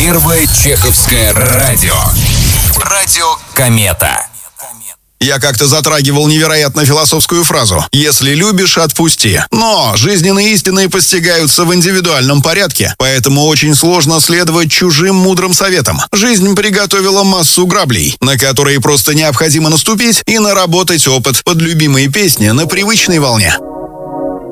Первое чеховское радио. Радио Комета. Я как-то затрагивал невероятно философскую фразу «Если любишь, отпусти». Но жизненные истины постигаются в индивидуальном порядке, поэтому очень сложно следовать чужим мудрым советам. Жизнь приготовила массу граблей, на которые просто необходимо наступить и наработать опыт под любимые песни на привычной волне.